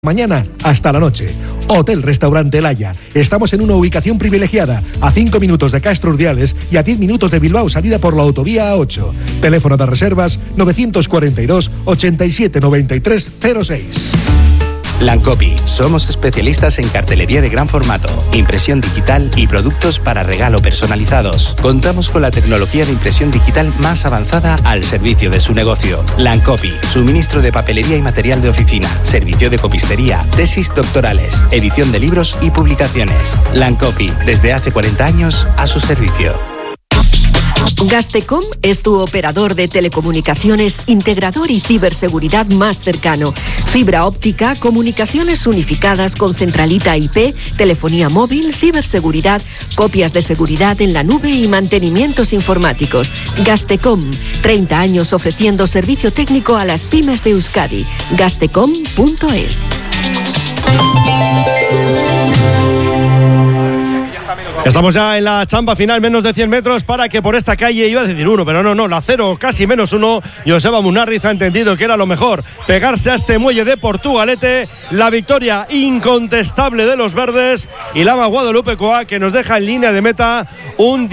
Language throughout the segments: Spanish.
Mañana hasta la noche. Hotel Restaurante El Haya. Estamos en una ubicación privilegiada, a 5 minutos de Castro Urdiales y a 10 minutos de Bilbao, salida por la autovía A8. Teléfono de reservas 942 87 93 06. Lancopi. Somos especialistas en cartelería de gran formato, impresión digital y productos para regalo personalizados. Contamos con la tecnología de impresión digital más avanzada al servicio de su negocio. Lancopi. Suministro de papelería y material de oficina, servicio de copistería, tesis doctorales, edición de libros y publicaciones. Lancopi. Desde hace 40 años a su servicio. Gastecom es tu operador de telecomunicaciones, integrador y ciberseguridad más cercano. Fibra óptica, comunicaciones unificadas con centralita IP, telefonía móvil, ciberseguridad, copias de seguridad en la nube y mantenimientos informáticos. Gastecom, 30 años ofreciendo servicio técnico a las pymes de Euskadi. Gastecom.es. Estamos ya en la chamba final, menos de 100 metros para que por esta calle, iba a decir uno, pero no, la 0, casi menos 1, Joseba Munarriz ha entendido que era lo mejor, pegarse a este muelle de Portugalete, la victoria incontestable de los verdes y Lama Guadalupe Coa, que nos deja en línea de meta un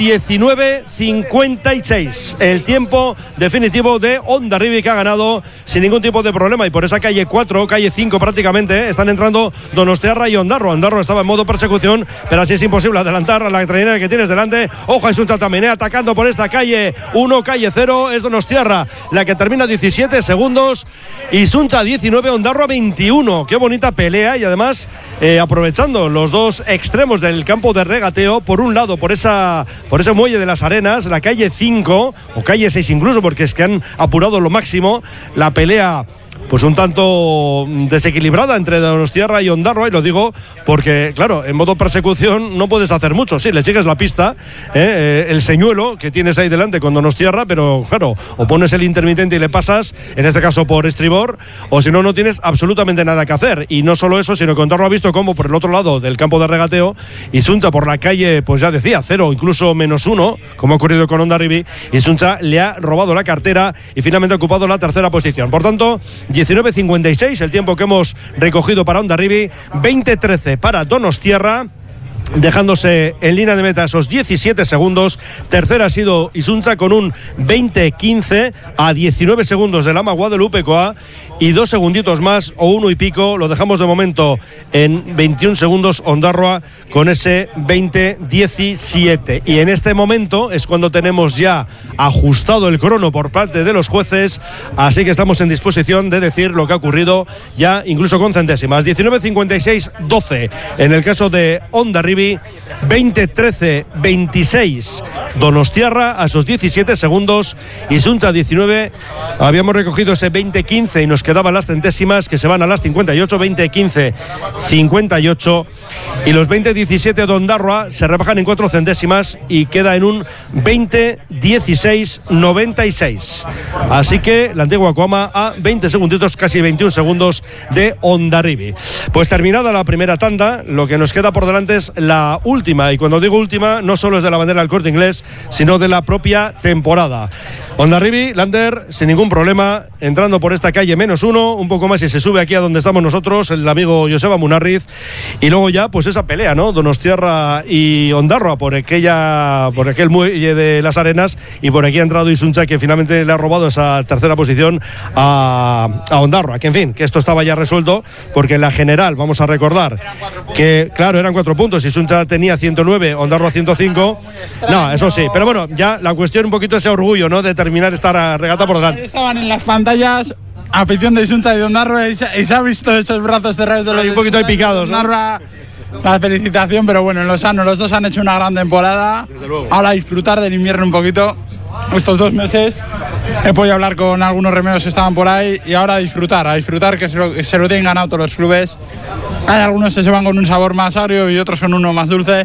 19.56, el tiempo definitivo de Hondarribia, que ha ganado sin ningún tipo de problema, y por esa calle 4, calle 5 prácticamente, están entrando Donostiarra y Ondarroa. Ondarroa estaba en modo persecución, pero así es imposible adelantar a la trainera que tienes delante. Ojo, es un también atacando por esta calle 1, calle 0, es Donostiarra la que termina 17 segundos y Suncha 19, Ondarroa 21. Qué bonita pelea, y además aprovechando los dos extremos del campo de regateo, por un lado por ese muelle de las Arenas, la calle 5 o calle 6 incluso, porque es que han apurado lo máximo la pelea, pues un tanto desequilibrada entre Donostiarra y Ondarroa, y lo digo porque, claro, en modo persecución no puedes hacer mucho. Sí, le sigues la pista, el señuelo que tienes ahí delante con Donostiarra, pero claro, o pones el intermitente y le pasas, en este caso por estribor, o si no, no tienes absolutamente nada que hacer. Y no solo eso, sino que Ondarroa ha visto cómo por el otro lado del campo de regateo y Suncha por la calle, pues ya decía, 0, incluso -1, como ha ocurrido con Hondarribia, y Suncha le ha robado la cartera y finalmente ha ocupado la tercera posición. Por tanto, 19.56 el tiempo que hemos recogido para Hondarribia, 20.13 para Donostiarra, dejándose en línea de meta esos 17 segundos. Tercera ha sido Isuncha con un 20.15 a 19 segundos del Lama Guadalupe Coa, y 2 segunditos más o 1 y pico lo dejamos de momento en 21 segundos Ondarroa con ese 20.17. Y en este momento es cuando tenemos ya ajustado el crono por parte de los jueces, así que estamos en disposición de decir lo que ha ocurrido ya incluso con centésimas. 19.56 12 en el caso de Hondarribia, 20.13 26 Donostiarra a esos 17 segundos y Suncha 19. Habíamos recogido ese 20.15 y nos quedaban las centésimas que se van a las 58, 20.15 58, y los 20.17 de Ondarroa se rebajan en 4 centésimas y queda en un 20.16 96. Así que la antigua Coama a 20 segunditos, casi 21 segundos de Hondarribia. Pues terminada la primera tanda, lo que nos queda por delante es la última, y cuando digo última no solo es de la bandera del Corte Inglés, sino de la propia temporada. Hondarribia, Lander, sin ningún problema, entrando por esta calle -1, un poco más y se sube aquí a donde estamos nosotros, el amigo Joseba Munarriz, y luego ya pues esa pelea, ¿no? Donostiarra y Ondarroa por aquel muelle de las Arenas, y por aquí ha entrado Isuncha, que finalmente le ha robado esa tercera posición a Ondarroa, que en fin, que esto estaba ya resuelto, porque en la general, vamos a recordar que, claro, eran 4 puntos, Isuncha tenía 109, Ondarroa 105, no, eso sí, pero bueno, ya la cuestión un poquito ese orgullo, ¿no?, de terminar esta regata por delante. Estaban en las pantallas afición de Isuncha y de Ondarroa, y se ha visto esos brazos cerrados de los un poquito ahí picados, ¿no? Ondarroa, la felicitación, pero bueno, en lo sano, los dos han hecho una gran temporada. Ahora disfrutar del invierno un poquito. Estos 2 meses he podido hablar con algunos remeros que estaban por ahí, y ahora a disfrutar que se lo tienen ganado todos los clubes. Hay algunos que se van con un sabor más agrio y otros con uno más dulce,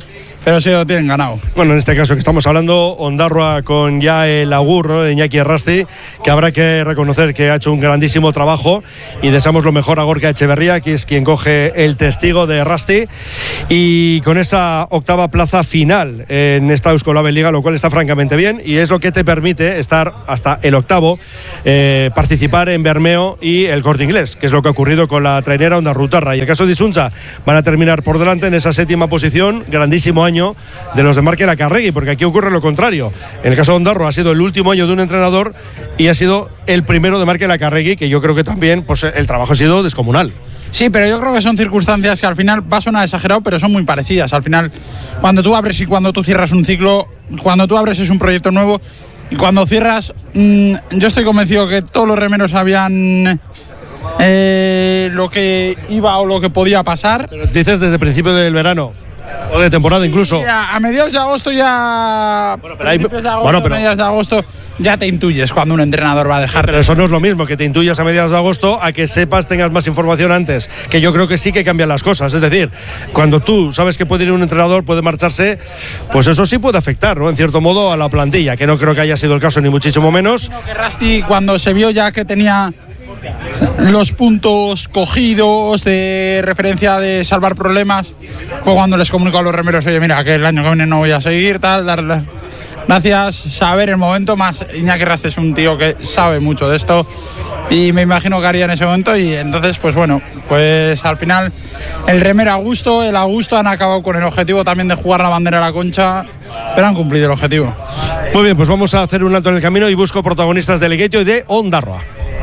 pero sí lo tienen ganado. Bueno, en este caso que estamos hablando, Ondarroa con ya el augur, ¿no?, de Iñaki Errasti, que habrá que reconocer que ha hecho un grandísimo trabajo, y deseamos lo mejor a Gorka Echeverría, que es quien coge el testigo de Errasti, y con esa octava plaza final en esta Euskolabel Liga, lo cual está francamente bien, y es lo que te permite estar hasta el octavo, participar en Bermeo y el Corte Inglés, que es lo que ha ocurrido con la trainera Ondarrutarra. Y en el caso de Isunza van a terminar por delante en esa 7ª posición. Grandísimo año de los de Marque Lacarregui, porque aquí ocurre lo contrario. En el caso de Ondarroa ha sido el último año de un entrenador y ha sido el primero de Marque Lacarregui, que yo creo que también pues, el trabajo ha sido descomunal. Sí, pero yo creo que son circunstancias que al final va a sonar exagerado, pero son muy parecidas. Al final, cuando tú abres y cuando tú cierras un ciclo, cuando tú abres es un proyecto nuevo, y cuando cierras, yo estoy convencido que todos los remeros habían lo que iba o lo que podía pasar. Pero dices desde el principio del verano o de temporada, sí, incluso. A mediados de agosto ya. Bueno, pero a mediados de agosto ya te intuyes cuando un entrenador va a dejar. Pero eso no es lo mismo que te intuyas a mediados de agosto a que sepas, tengas más información antes, que yo creo que sí que cambian las cosas. Es decir, cuando tú sabes que puede ir un entrenador, puede marcharse, pues eso sí puede afectar, ¿no?, en cierto modo a la plantilla, que no creo que haya sido el caso ni muchísimo menos. Que Rasti, cuando se vio ya que tenía los puntos cogidos de referencia de salvar problemas, fue cuando les comunicó a los remeros: oye, mira, que el año que viene no voy a seguir, tal, gracias, saber el momento. Más Iñaki Errasti es un tío que sabe mucho de esto, y me imagino que haría en ese momento. Y entonces, pues bueno, pues al final el remero a gusto, el a gusto, han acabado con el objetivo también de jugar la bandera a la Concha, pero han cumplido el objetivo. Muy bien, pues vamos a hacer un alto en el camino y busco protagonistas de Legueitio y de Ondarroa.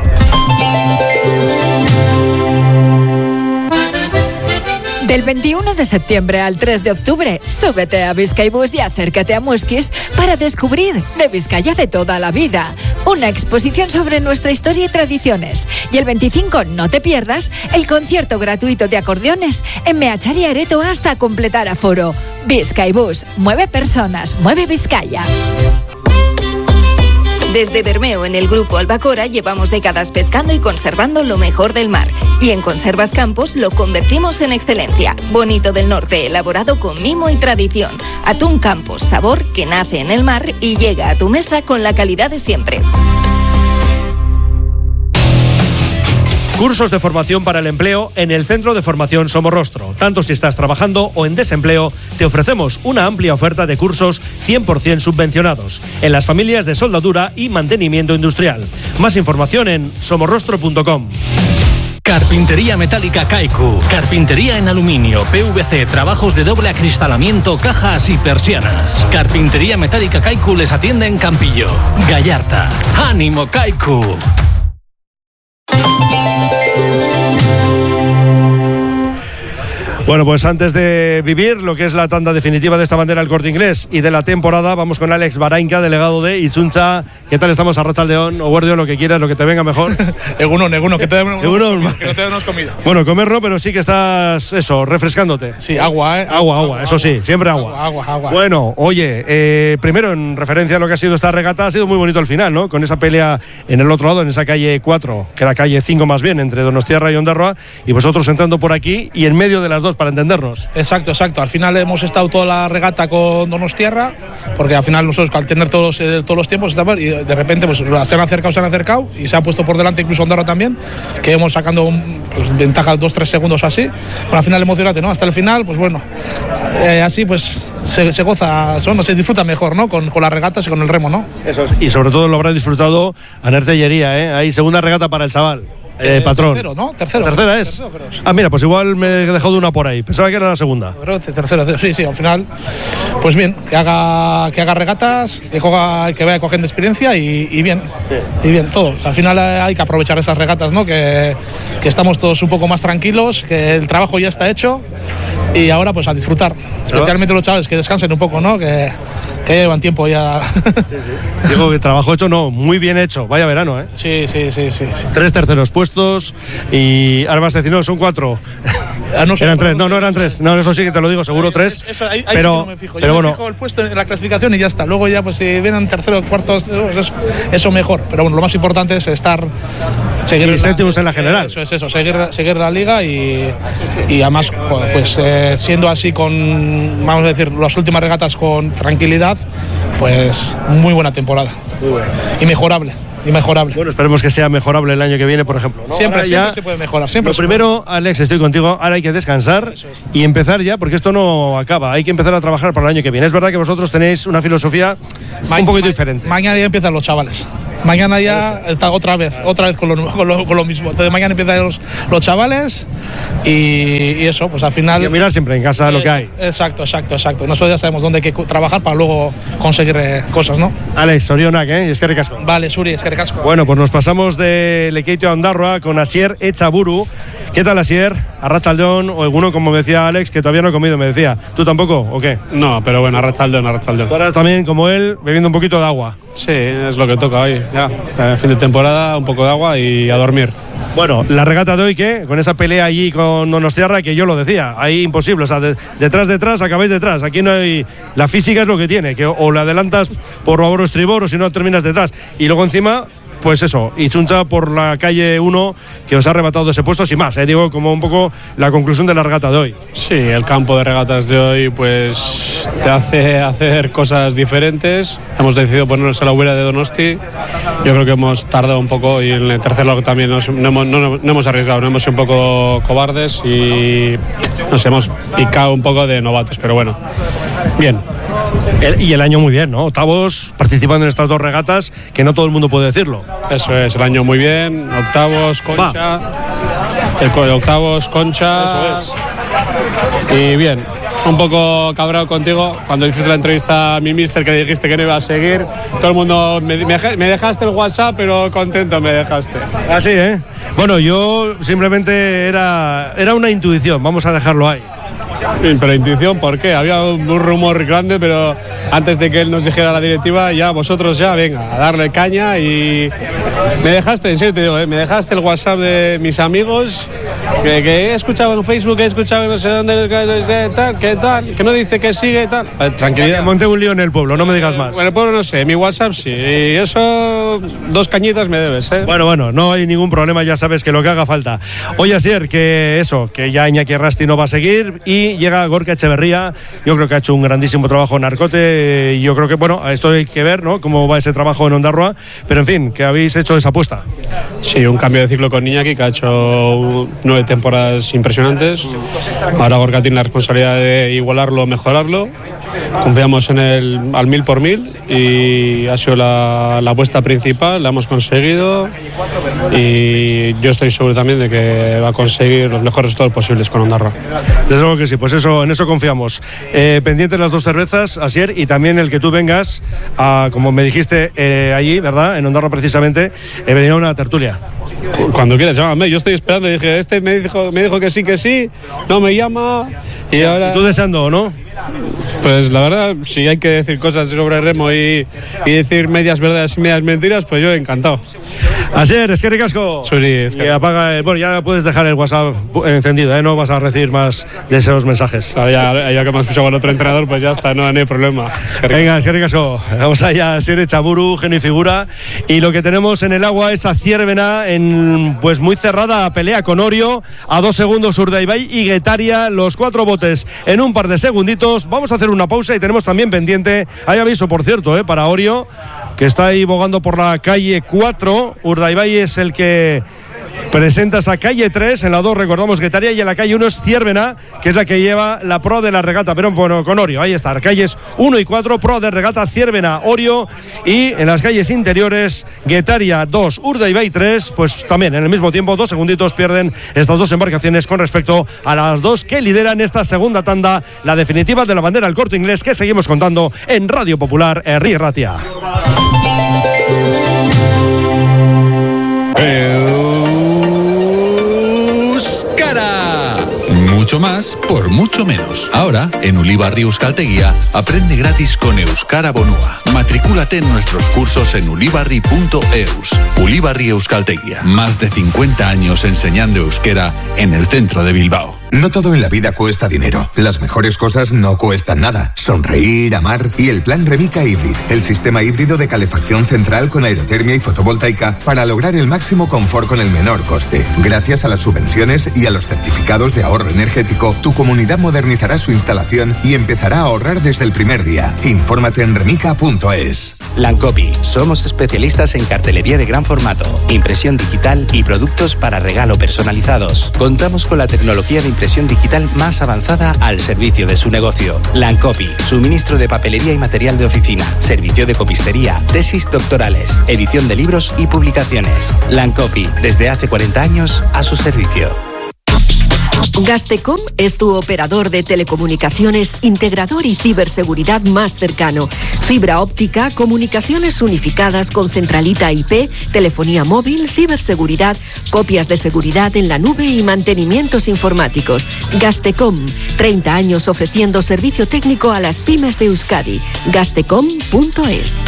Del 21 de septiembre al 3 de octubre, súbete a Bizkaibus y acércate a Muskis para descubrir de Vizcaya de toda la vida. Una exposición sobre nuestra historia y tradiciones. Y el 25, no te pierdas, el concierto gratuito de acordeones en Meachari Areto hasta completar aforo. Bizkaibus, mueve personas, mueve Vizcaya. Desde Bermeo, en el Grupo Albacora, llevamos décadas pescando y conservando lo mejor del mar. Y en Conservas Campos lo convertimos en excelencia. Bonito del Norte, elaborado con mimo y tradición. Atún Campos, sabor que nace en el mar y llega a tu mesa con la calidad de siempre. Cursos de formación para el empleo en el Centro de Formación Somorrostro. Tanto si estás trabajando o en desempleo, te ofrecemos una amplia oferta de cursos 100% subvencionados en las familias de soldadura y mantenimiento industrial. Más información en somorrostro.com. Carpintería metálica Kaiku. Carpintería en aluminio, PVC, trabajos de doble acristalamiento, cajas y persianas. Carpintería metálica Kaiku les atiende en Campillo, Gallarta. ¡Ánimo, Kaiku! Bueno, pues antes de vivir lo que es la tanda definitiva de esta bandera del Corte Inglés y de la temporada, vamos con Alex Barainka, delegado de Isunza. ¿Qué tal estamos? Arratsaldeon o Guardión, lo que quieras, lo que te venga mejor. Egunon, que te demos comida. Bueno, comer no, pero sí que estás, eso, refrescándote. Sí, agua, Agua, eso sí, siempre agua. Agua. Bueno, oye, primero en referencia a lo que ha sido esta regata, ha sido muy bonito el final, ¿no? Con esa pelea en el otro lado, en esa calle 4, que era calle 5 más bien, entre Donostiarra y Ondarroa, y vosotros entrando por aquí y en medio de las dos, para entendernos. Exacto. Al final hemos estado toda la regata con Donostiarra, porque al final nosotros, al tener todos los tiempos, y de repente pues se han acercado y se ha puesto por delante incluso Ondarroa también, que hemos sacando ventaja 2-3 segundos así. Bueno, al final emocionante, ¿no? Hasta el final, pues bueno, así pues se goza, se disfruta mejor, ¿no? Con las regatas y con el remo, ¿no? Eso es. Y sobre todo lo habrá disfrutado Aner Tellería, ¿eh? Ahí segunda regata para el chaval. Patrón. Tercero, ¿no? Tercero. ¿Tercera es? Tercero, sí. Ah, mira, pues igual me he dejado de una por ahí. Pensaba que era la segunda. Pero tercero, sí, al final, pues bien, que haga regatas, que vaya cogiendo experiencia y bien. Sí. Y bien, todo. Al final hay que aprovechar esas regatas, ¿no? Que estamos todos un poco más tranquilos, que el trabajo ya está hecho y ahora pues a disfrutar. Especialmente los chavales que descansen un poco, ¿no? Que llevan tiempo ya. Sí. Digo que trabajo hecho, no, muy bien hecho. Vaya verano, ¿eh? Sí. 3 terceros puestos y ahora vas a decir, no, son 4. No sé, eran 3, no eran 3. No, eso sí que te lo digo, seguro 3. Ahí pero, sí que no me fijo. Pero yo bueno, me fijo el puesto en la clasificación y ya está. Luego ya, pues si vienen tercero, cuartos, eso mejor. Pero bueno, lo más importante es estar seguir séptimos en la general. Eso es eso, seguir la liga y además pues siendo así con, vamos a decir, las últimas regatas con tranquilidad, pues muy buena temporada. Y mejorable. Bueno, esperemos que sea mejorable el año que viene, por ejemplo, ¿no? Siempre se puede mejorar. Lo primero, Alex, estoy contigo. Ahora hay que descansar y empezar ya, porque esto no acaba. Hay que empezar a trabajar para el año que viene. Es verdad que vosotros tenéis una filosofía un poquito diferente. Mañana ya empiezan los chavales. Mañana ya está otra vez con lo mismo. Entonces mañana empiezan los chavales y eso, pues al final. Hay que mirar siempre en casa lo que hay. Exacto. Nosotros ya sabemos dónde hay que trabajar para luego conseguir cosas, ¿no? Alex, sorionak, eskerrik asko. Vale, Suri, eskerrik asko. Bueno, pues nos pasamos de Lekeitio a Ondarroa con Asier Echaburu. ¿Qué tal, Asier? Arratsaldeon o alguno, como me decía Alex, que todavía no he comido, me decía. ¿Tú tampoco o qué? No, pero bueno, arratsaldeon. Ahora también, como él, bebiendo un poquito de agua. Sí, es lo que toca hoy, ya. Fin de temporada, un poco de agua y a dormir. Bueno, la regata de hoy, ¿qué? Con esa pelea allí con Donostiarra, que yo lo decía, ahí imposible, o sea, detrás, acabáis detrás. Aquí no hay. La física es lo que tiene, que o le adelantas por favor o estribor o si no terminas detrás. Y luego encima. Pues eso, y Chuncha por la calle 1 que os ha arrebatado de ese puesto sin más, digo como un poco la conclusión de la regata de hoy. Sí, el campo de regatas de hoy pues te hace hacer cosas diferentes. Hemos decidido ponernos a la huera de Donosti. Yo creo que hemos tardado un poco y en el tercer lado también no hemos arriesgado, no hemos sido un poco cobardes y nos hemos picado un poco de novatos, pero bueno, bien. Y el año muy bien, ¿no? Octavos participando en estas dos regatas, que no todo el mundo puede decirlo. Eso es, el año muy bien, octavos, Concha. Octavos, Concha. Eso es. Y bien, un poco cabreado contigo cuando hiciste la entrevista a mi mister, que dijiste que no iba a seguir. Todo el mundo me dejaste el WhatsApp, pero contento me dejaste. Así, Bueno, yo simplemente era una intuición, vamos a dejarlo ahí. Pero intuición, ¿por qué? Había un rumor grande, pero antes de que él nos dijera la directiva, ya vosotros venga, a darle caña y me dejaste, en serio te digo, me dejaste el WhatsApp de mis amigos que he escuchado en Facebook, he escuchado no sé dónde, que no dice que sigue, tal. Tranquilidad. Monté un lío en el pueblo, no me digas más. En el pueblo no sé, mi WhatsApp sí, y eso 2 cañitas me debes, Bueno, no hay ningún problema, ya sabes que lo que haga falta. Oye, Asier, que ya Iñaki Errasti no va a seguir y llega Gorka Echeverría. Yo creo que ha hecho un grandísimo trabajo en Arcote. Yo creo que, bueno, esto hay que ver, ¿no? Cómo va ese trabajo en Ondarroa. Pero en fin, que habéis hecho esa apuesta. Sí, un cambio de ciclo con Iñaki, que ha hecho 9 temporadas impresionantes. Ahora Gorka tiene la responsabilidad de igualarlo, mejorarlo. Confiamos en él al 1000 por 1000 y ha sido la apuesta principal, la hemos conseguido y yo estoy seguro también de que va a conseguir los mejores resultados posibles con Ondarroa. Desde luego que sí, pues en eso confiamos. Pendientes las 2 cervezas, Asier, y también el que tú vengas, como me dijiste allí, ¿verdad? En Ondarroa precisamente, venía una tertulia. Cuando quieras, llámame, yo estoy esperando. Dije, me dijo que sí, no me llama y ahora. ¿Y tú deseando o no? Pues la verdad, si hay que decir cosas sobre remo y decir medias verdades y medias mentiras, pues yo encantado. Asier, eskerrik asko. Suri, y apaga bueno, ya puedes dejar el WhatsApp encendido, no vas a recibir más de esos mensajes. Claro, ya que me has fichado con otro entrenador, pues ya está, no hay problema. Venga, eskerrik asko. Vamos allá, Asier Echaburu, genio y figura. Y lo que tenemos en el agua es a Ciervena en pues muy cerrada pelea con Orio, a 2 segundos Urdaibai y Guetaria, los 4 botes en un par de segunditos. Vamos a hacer una pausa y tenemos también pendiente, hay aviso por cierto, para Orio, que está ahí bogando por la calle 4. Urdaibai es el que presenta esa calle 3, en la 2 recordamos Guetaria y en la calle 1 es Ciervena, que es la que lleva la pro de la regata, pero bueno, con Orio, ahí está, calles 1 y 4, pro de regata Ciervena, Orio, y en las calles interiores Guetaria 2, Urdaibai 3, pues también en el mismo tiempo 2 segunditos pierden estas 2 embarcaciones con respecto a las 2 que lideran esta segunda tanda, la definitiva de la bandera del Corte Inglés, que seguimos contando en Radio Popular, Herri Ratia. Mucho más por mucho menos. Ahora, en Ulibarri Euskaltegia, aprende gratis con Euskara Bonua. Matricúlate en nuestros cursos en ulibarri.eus. Ulibarri Euskaltegia, más de 50 años enseñando euskera en el centro de Bilbao. No todo en la vida cuesta dinero. Las mejores cosas no cuestan nada. Sonreír, amar y el plan Remica Hybrid, el sistema híbrido de calefacción central con aerotermia y fotovoltaica para lograr el máximo confort con el menor coste. Gracias a las subvenciones y a los certificados de ahorro energético, tu comunidad modernizará su instalación y empezará a ahorrar desde el primer día. Infórmate en remica.es. Lancopy. Somos especialistas en cartelería de gran formato, impresión digital y productos para regalo personalizados. Contamos con la tecnología de impresión digital más avanzada al servicio de su negocio. Lancopy. Suministro de papelería y material de oficina, servicio de copistería, tesis doctorales, edición de libros y publicaciones. Lancopy. Desde hace 40 años a su servicio. Gastecom es tu operador de telecomunicaciones, integrador y ciberseguridad más cercano. Fibra óptica, comunicaciones unificadas con centralita IP, telefonía móvil, ciberseguridad, copias de seguridad en la nube y mantenimientos informáticos. Gastecom, 30 años ofreciendo servicio técnico a las pymes de Euskadi. Gastecom.es.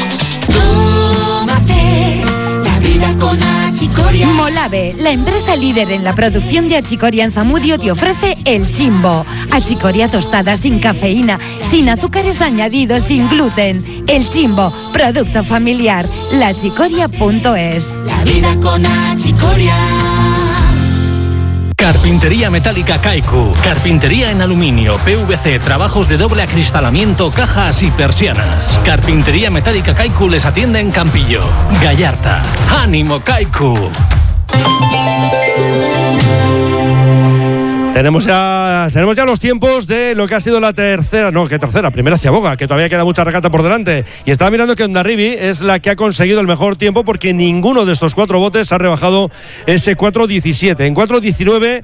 Con Achicoria. Molave, la empresa líder en la producción de achicoria en Zamudio, te ofrece el Chimbo. Achicoria tostada sin cafeína, sin azúcares añadidos, sin gluten. El Chimbo, producto familiar. Lachicoria.es. La vida con Achicoria. Carpintería Metálica Kaiku. Carpintería en aluminio, PVC, trabajos de doble acristalamiento, cajas y persianas. Carpintería Metálica Kaiku les atiende en Campillo, Gallarta. ¡Ánimo, Kaiku! Tenemos ya los tiempos de lo que ha sido la primera Ciaboga, que todavía queda mucha regata por delante. Y estaba mirando que Hondarribi es la que ha conseguido el mejor tiempo, porque ninguno de estos 4 botes ha rebajado ese 4.17. En 4.19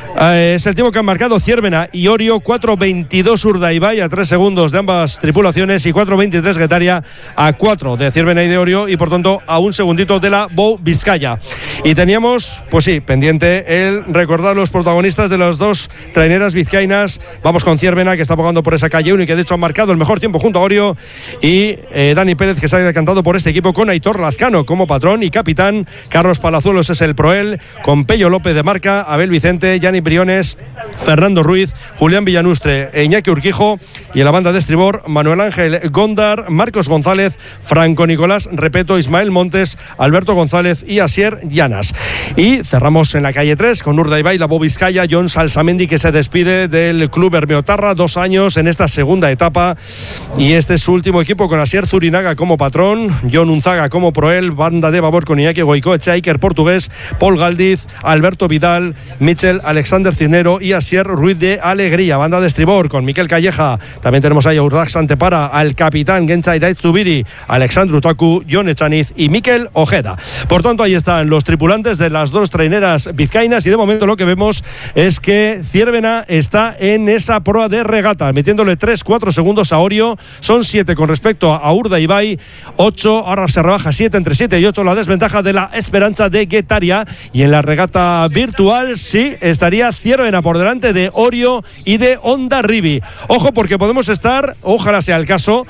es el tiempo que han marcado Ciervena y Orio, 4.22 Urdaibai a 3 segundos de ambas tripulaciones y 4.23 Getaria a 4 de Ciervena y de Orio, y por tanto a un segundito de la Bou Vizcaya. Y teníamos, pues sí, pendiente el recordar los protagonistas de los 2 traineras vizcaínas. Vamos con Ciervena, que está abogando por esa calle 1 y que de hecho ha marcado el mejor tiempo junto a Orio, y Dani Pérez, que se ha decantado por este equipo con Aitor Lazcano como patrón y capitán. Carlos Palazuelos es el proel, con Pello López de marca, Abel Vicente, Gianni Briones, Fernando Ruiz, Julián Villanustre, Iñaki Urquijo, y en la banda de estribor Manuel Ángel Gondar, Marcos González, Franco Nicolás Repeto, Ismael Montes, Alberto González y Asier Llanas. Y cerramos en la calle 3 con Urdaibai, la Bou Vizcaya, John Salsamendi, que se despide del club Bermeotarra, 2 años en esta segunda etapa, y este es su último equipo, con Asier Zurinaga como patrón, John Unzaga como proel, banda de babor con Iñaki Goicoechea, Iker Portugués, Paul Galdiz, Alberto Vidal, Michel Alexander Cisnero y Asier Ruiz de Alegría, banda de estribor con Miquel Calleja. También tenemos ahí a Urdax Santepara, al capitán Gencha Iraiz Zubiri, Alexandru Taku, Jon Echaniz y Miquel Ojeda. Por tanto, ahí están los tripulantes de las 2 traineras vizcaínas, y de momento lo que vemos es que Ciervena está en esa proa de regata, metiéndole 3-4 segundos a Orio. Son 7 con respecto a Urdaibai, 8, ahora se rebaja 7, entre 7 y 8 la desventaja de la Esperanza de Getaria. Y en la regata virtual sí estaría Ciervena por delante de Orio y de Hondarribi. Ojo, porque podemos estar, ojalá sea el caso,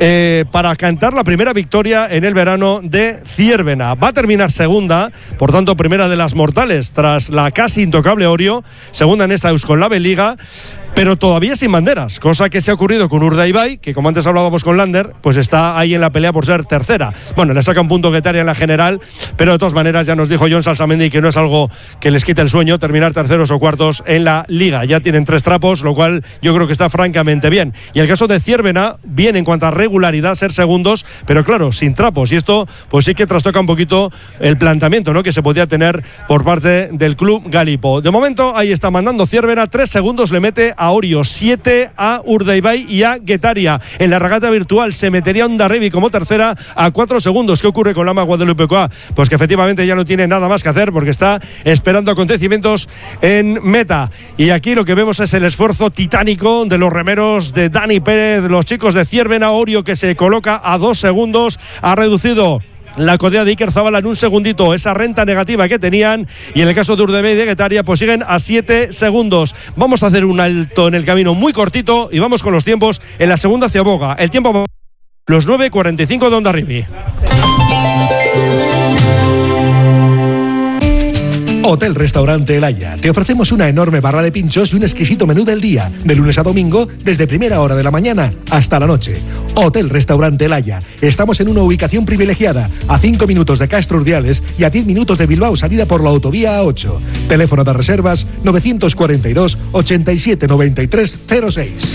para cantar la primera victoria en el verano de Ciervena. Va a terminar segunda, por tanto primera de las mortales, tras la casi intocable Orio, segunda en esa Euskolave Liga, pero todavía sin banderas, cosa que se ha ocurrido con Urdaibai, que como antes hablábamos con Lander, pues está ahí en la pelea por ser tercera. Bueno, le saca un punto Getaria en la general, pero de todas maneras ya nos dijo John Salsamendi que no es algo que les quite el sueño terminar terceros o cuartos en la Liga. Ya tienen 3 trapos, lo cual yo creo que está francamente bien. Y el caso de Ciervena, bien en cuanto a regularidad, ser segundos, pero claro, sin trapos. Y esto pues sí que trastoca un poquito el planteamiento, ¿no?, que se podía tener por parte del club Galipo. De momento ahí está mandando Ciervena, 3 segundos le mete a Orio, 7 a Urdaibai y a Getaria. En la regata virtual se metería Hondarribi como tercera a 4 segundos. ¿Qué ocurre con Lama Guadalupecoa? Pues que efectivamente ya no tiene nada más que hacer, porque está esperando acontecimientos en meta. Y aquí lo que vemos es el esfuerzo titánico de los remeros de Dani Pérez, los chicos de Ciervena. Orio, que se coloca a 2 segundos, ha reducido la codea de Iker Zabala en un segundito, esa renta negativa que tenían, y en el caso de Urdaibai y de Getaria pues siguen a 7 segundos. Vamos a hacer un alto en el camino muy cortito y vamos con los tiempos en la segunda Ciaboga. El tiempo, los 9.45 de Hondarribi. Hotel Restaurante El Haya. Te ofrecemos una enorme barra de pinchos y un exquisito menú del día, de lunes a domingo, desde primera hora de la mañana hasta la noche. Hotel Restaurante El Haya. Estamos en una ubicación privilegiada, a 5 minutos de Castro Urdiales y a 10 minutos de Bilbao, salida por la autovía A8. Teléfono de reservas 942 87 93 06.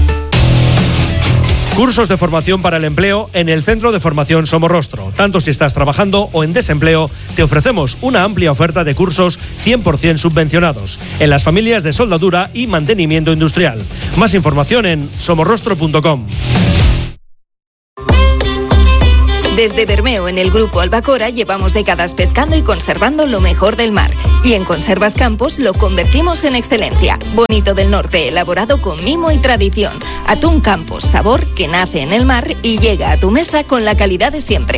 Cursos de formación para el empleo en el Centro de Formación Somorrostro. Tanto si estás trabajando o en desempleo, te ofrecemos una amplia oferta de cursos 100% subvencionados en las familias de soldadura y mantenimiento industrial. Más información en somorrostro.com. Desde Bermeo, en el Grupo Albacora, llevamos décadas pescando y conservando lo mejor del mar. Y en Conservas Campos lo convertimos en excelencia. Bonito del Norte, elaborado con mimo y tradición. Atún Campos, sabor que nace en el mar y llega a tu mesa con la calidad de siempre.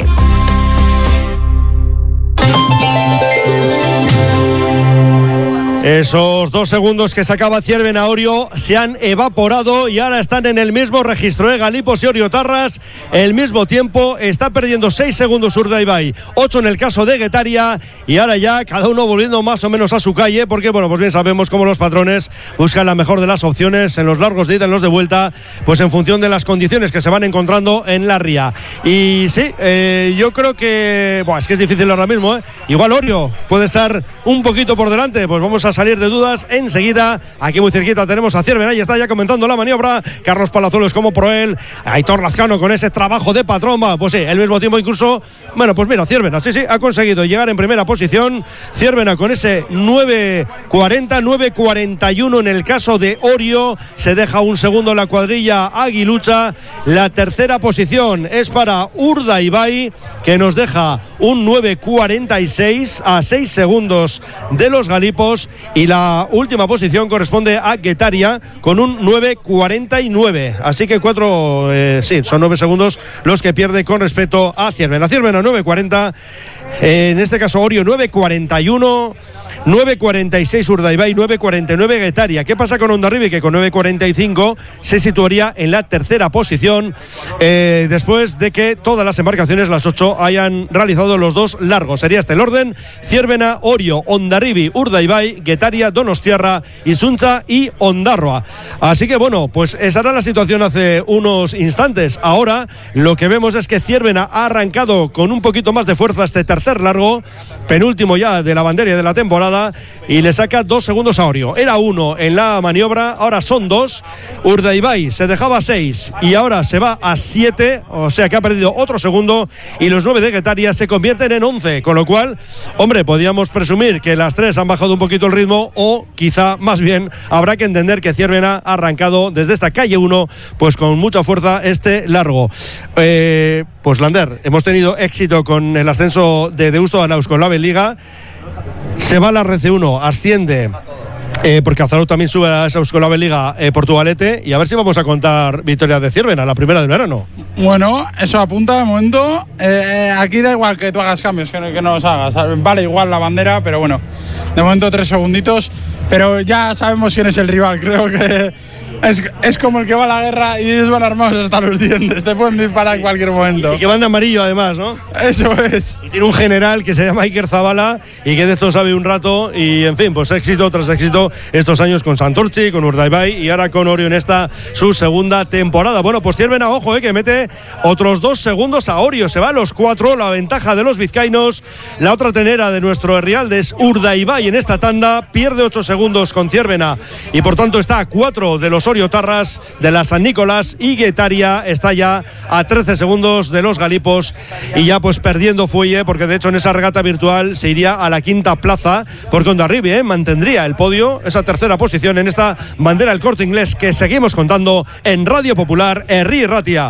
Esos 2 segundos que sacaba Ciervena Orio se han evaporado y ahora están en el mismo registro. Galipos y Orio Tarras, el mismo tiempo. Está perdiendo 6 segundos Urdaibai, 8 en el caso de Guetaria, y ahora ya cada uno volviendo más o menos a su calle, porque bueno, pues bien sabemos cómo los patrones buscan la mejor de las opciones en los largos de ida, en los de vuelta, pues en función de las condiciones que se van encontrando en la ría. Y sí, yo creo que es que es difícil ahora mismo, igual Orio puede estar un poquito por delante. Pues vamos a salir de dudas enseguida. Aquí muy cerquita tenemos a Ciervena y está ya comentando la maniobra Carlos Palazuelos como proel, Aitor Lazcano con ese trabajo de patrón. Pues sí, al mismo tiempo incluso, bueno, pues mira, Ciervena sí ha conseguido llegar en primera posición. Ciervena con ese 9.40, 9.41 en el caso de Orio. Se deja un segundo en la cuadrilla Aguilucha. La tercera posición es para Urdaibai, que nos deja un 9.46 a 6 segundos de los Galipos. Y la última posición corresponde a Guetaria con un 9.49. Así que son 9 segundos los que pierde con respecto a Ciervena. Ciervena 9.40. En este caso Orio 9.41. 9.46 Urdaibai, 9.49 Guetaria. ¿Qué pasa con Hondarribia? Que con 9.45 se situaría en la tercera posición, después de que todas las embarcaciones, las 8, hayan realizado los 2 largos. Sería este el orden: Ciervena, Orio, Hondarribia, Urdaibai, Guetaria, Donostiarra, Isuncha y Ondarroa. Así que bueno, pues esa era la situación hace unos instantes. Ahora lo que vemos es que Ciervena ha arrancado con un poquito más de fuerza este tercer largo, penúltimo ya de la bandería de la temporada, y le saca 2 segundos a Orio. Era 1 en la maniobra, ahora son 2. Urdaibai se dejaba 6 y ahora se va a 7, o sea que ha perdido otro segundo, y los 9 de Guetaria se convierten en 11, con lo cual, hombre, podríamos presumir que las 3 han bajado un poquito el ritmo, o quizá más bien habrá que entender que Ciervena ha arrancado desde esta calle 1 pues con mucha fuerza este largo. Pues Lander, hemos tenido éxito con el ascenso de Deusto Arauz con la Liga. Se va a la RC1, asciende, porque Azarú también sube a esa Euskolabel Liga Portugalete, y a ver si vamos a contar victoria de Ciervena, la primera del verano. Bueno, eso apunta de momento. Aquí da igual que tú hagas cambios, que no los hagas. Vale igual la bandera, pero bueno, de momento 3 segunditos. Pero ya sabemos quién es el rival. Creo que es como el que va a la guerra y ellos van armados hasta los dientes. Te pueden disparar en cualquier momento. Y que van de amarillo además, ¿no? Eso es. Y tiene un general que se llama Iker Zabala y que de esto sabe un rato. Y en fin, pues éxito tras éxito estos años con Santurtzi, con Urdaibai y ahora con Orio en esta su segunda temporada. Bueno, pues Ciervena, ojo, que mete otros 2 segundos a Orio. Se va a los 4, la ventaja de los vizcaínos. La otra tenera de nuestro Herrialde es Urdaibai en esta tanda. Pierde 8 segundos con Ciervena y por tanto está a 4 de los Orio Tarras, de la San Nicolás, y Guetaria está ya a 13 segundos de los Galipos y ya pues perdiendo fuelle, porque de hecho en esa regata virtual se iría a la 5ª plaza, porque Hondarribia mantendría el podio, esa tercera posición en esta bandera del Corte Inglés que seguimos contando en Radio Popular, Herri Ratia.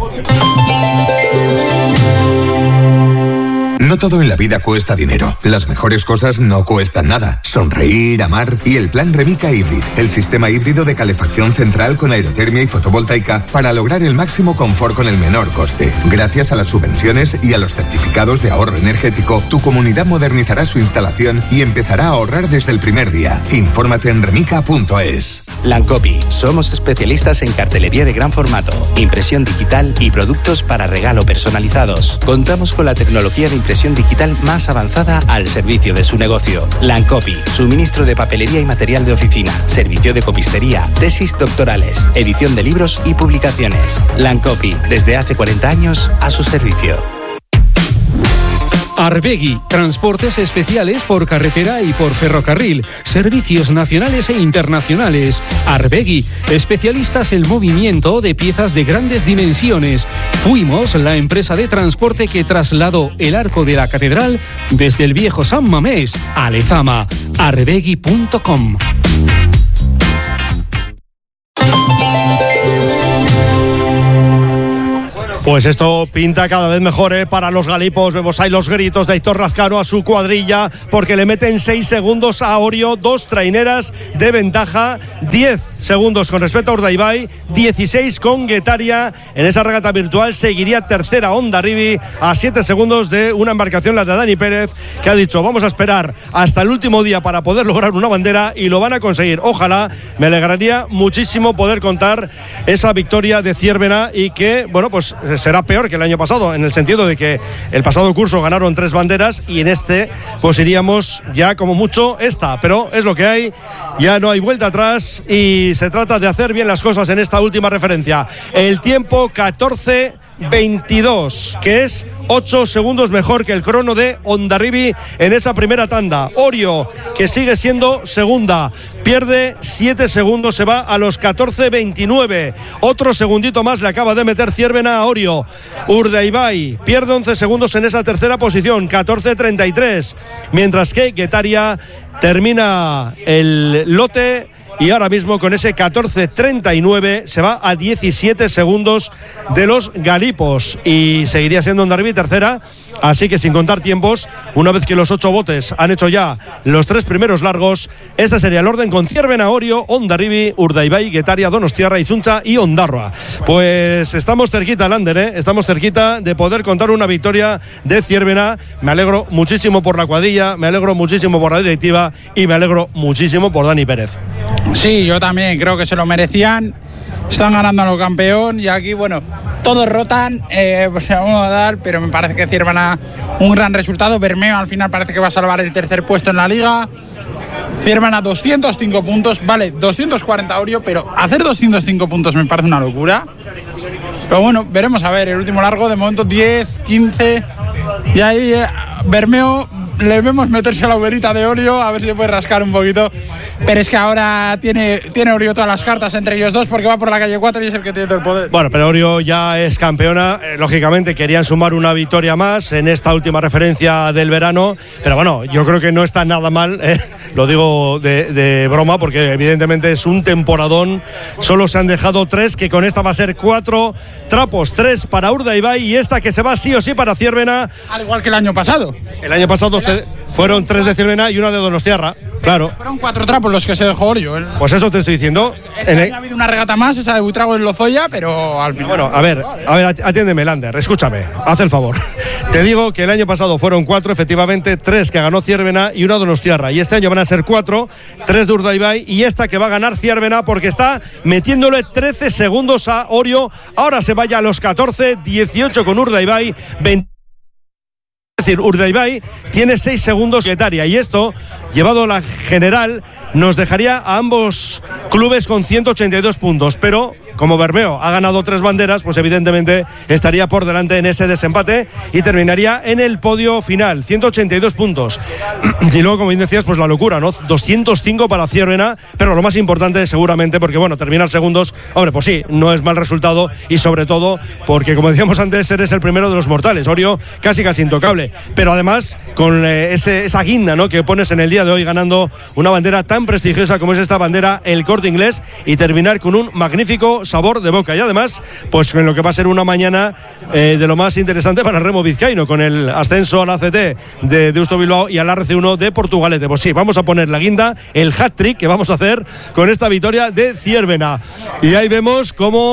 No todo en la vida cuesta dinero. Las mejores cosas no cuestan nada. Sonreír, amar y el plan Remica Hybrid, el sistema híbrido de calefacción central con aerotermia y fotovoltaica para lograr el máximo confort con el menor coste. Gracias a las subvenciones y a los certificados de ahorro energético, tu comunidad modernizará su instalación y empezará a ahorrar desde el primer día. Infórmate en remica.es. Lancopi, somos especialistas en cartelería de gran formato, impresión digital y productos para regalo personalizados. Contamos con la tecnología de impresión digital más avanzada al servicio de su negocio. Lancopi, suministro de papelería y material de oficina, servicio de copistería, tesis doctorales, edición de libros y publicaciones. Lancopi, desde hace 40 años a su servicio. Arbegui, transportes especiales por carretera y por ferrocarril, servicios nacionales e internacionales. Arbegui, especialistas en movimiento de piezas de grandes dimensiones. Fuimos la empresa de transporte que trasladó el arco de la catedral desde el viejo San Mamés a Lezama. Arbegui.com. Pues esto pinta cada vez mejor para los galipos. Vemos ahí los gritos de Aitor Lazcano a su cuadrilla porque le meten 6 segundos a Orio, 2 traineras de ventaja, 10 segundos con respecto a Urdaibai, 16 con Guetaria. En esa regata virtual seguiría tercera Hondarribia a 7 segundos de una embarcación, la de Dani Pérez, que ha dicho vamos a esperar hasta el último día para poder lograr una bandera, y lo van a conseguir. Ojalá, me alegraría muchísimo poder contar esa victoria de Ciervena, y que, bueno, pues será peor que el año pasado, en el sentido de que el pasado curso ganaron 3 banderas y en este pues iríamos ya como mucho esta, pero es lo que hay, ya no hay vuelta atrás y se trata de hacer bien las cosas en esta última referencia. El tiempo 14:22, que es 8 segundos mejor que el crono de Hondarribia en esa primera tanda. Orio, que sigue siendo segunda, pierde 7 segundos, se va a los 14:29. Otro segundito más le acaba de meter Ciervena a Orio. Urdaibai pierde 11 segundos en esa tercera posición, 14:33. Mientras que Guetaria termina el lote y ahora mismo con ese 14:39 se va a 17 segundos de los galipos y seguiría siendo Hondarribia tercera. Así que sin contar tiempos, una vez que los 8 botes han hecho ya los 3 primeros largos, este sería el orden con Ciervena, Orio, Hondarribia, Urdaibai, Guetaria, Donostiarra, Isuncha y Ondarroa. Pues estamos cerquita, Lander, estamos cerquita de poder contar una victoria de Ciervena. Me alegro muchísimo por la cuadrilla, me alegro muchísimo por la directiva y me alegro muchísimo por Dani Pérez. Sí, yo también creo que se lo merecían. Están ganando a lo campeón y aquí, bueno, todos rotan, pues se vamos a dar, pero me parece que Ciervena un gran resultado. Bermeo al final parece que va a salvar el tercer puesto en la liga. Ciervena 205 puntos, vale, 240 Orio, pero hacer 205 puntos me parece una locura. Pero bueno, veremos a ver, el último largo de momento 10, 15 y ahí Bermeo le vemos meterse a la hoguerita de Orio, a ver si puede rascar un poquito. Pero es que ahora tiene Orio todas las cartas entre ellos dos porque va por la calle 4 y es el que tiene todo el poder. Bueno, pero Orio ya es campeona. Lógicamente querían sumar una victoria más en esta última referencia del verano. Pero bueno, yo creo que no está nada mal. Lo digo de broma porque evidentemente es un temporadón. Solo se han dejado 3, que con esta va a ser 4 trapos. 3 para Urdaibai y esta que se va sí o sí para Ciervena. Al igual que el año pasado. El año pasado fueron 3 de Ciervena y una de Donostiarra. Claro. Fueron 4 trapos los que se dejó Orio. Pues eso te estoy diciendo. Ha habido una regata más, esa de Buitrago en Lozoya, pero al final. Bueno, a ver, atiéndeme, Lander, escúchame, haz el favor. Te digo que el año pasado fueron 4, efectivamente, 3 que ganó Ciervena y una Donostiarra. Y este año van a ser 4, 3 de Urdaibai y esta que va a ganar Ciervena porque está metiéndole 13 segundos a Orio. Ahora se vaya a los 14, 18 con Urdaibai, 20. Es decir, Urdaibai tiene 6 segundos Guetaria y esto, llevado a la general, nos dejaría a ambos clubes con 182 puntos, pero como Bermeo ha ganado 3 banderas, pues evidentemente estaría por delante en ese desempate y terminaría en el podio final, 182 puntos. Y luego, como bien decías, pues la locura, ¿no? 205 para Ciervena, pero lo más importante seguramente, porque bueno, terminar segundos, hombre, pues sí, no es mal resultado y sobre todo porque, como decíamos antes, eres el primero de los mortales. Orio casi intocable, pero además con esa guinda, ¿no?, que pones en el día de hoy ganando una bandera tan prestigiosa como es esta bandera, el Corte Inglés, y terminar con un magnífico sabor de boca. Y además, pues en lo que va a ser una mañana de lo más interesante para el remo vizcaíno, con el ascenso al ACT de Deusto Bilbao y al RC1 de Portugalete. Pues sí, vamos a poner la guinda, el hat-trick que vamos a hacer con esta victoria de Ciervena. Y ahí vemos cómo